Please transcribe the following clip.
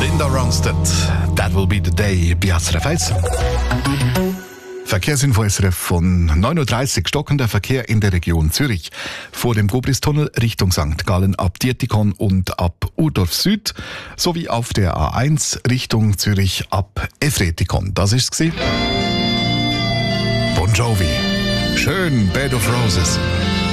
Linda Ronstadt, That Will Be The Day, bei SRF 1. Verkehrsinfo SRF von 9.30 Uhr. Stockender Verkehr in der Region Zürich. Vor dem Gobristunnel Richtung St. Gallen ab Dietikon und ab Urdorf Süd. Sowie auf der A1 Richtung Zürich ab Efretikon. Das ist's gewesen. Bon Jovi. Schön, Bed of Roses.